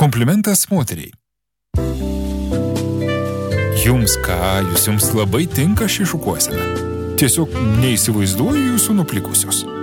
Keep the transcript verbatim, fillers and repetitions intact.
Komplimentas moteriai. Jums ką, jūs jums labai tinka ši šukuosena. Tiesiog neįsivaizduoju jūsų nuplikusios.